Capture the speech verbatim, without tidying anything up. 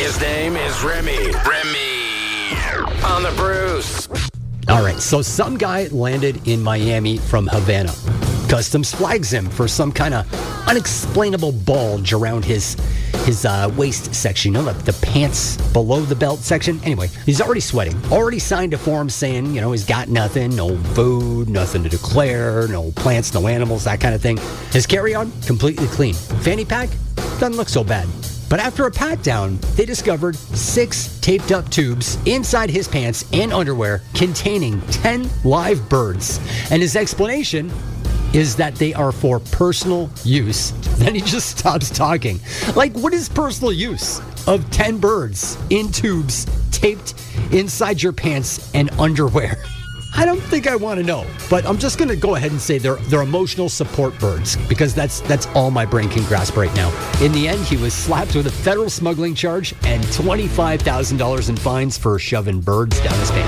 His name is Remy. Remy on the Bruce. All right, so some guy landed in Miami from Havana. Customs flags him for some kind of unexplainable bulge around his his uh, waist section, you know, the, the pants below the belt section. Anyway, he's already sweating, already signed a form saying, you know, he's got nothing, no food, nothing to declare, no plants, no animals, that kind of thing. His carry-on, completely clean. Fanny pack, doesn't look so bad. But after a pat-down, they discovered six taped-up tubes inside his pants and underwear containing ten live birds. And his explanation is that they are for personal use. Then he just stops talking. Like, what is personal use of ten birds in tubes taped inside your pants and underwear? I don't think I want to know, but I'm just going to go ahead and say they're they're emotional support birds, because that's that's all my brain can grasp right now. In the end, he was slapped with a federal smuggling charge and twenty-five thousand dollars in fines for shoving birds down his pants.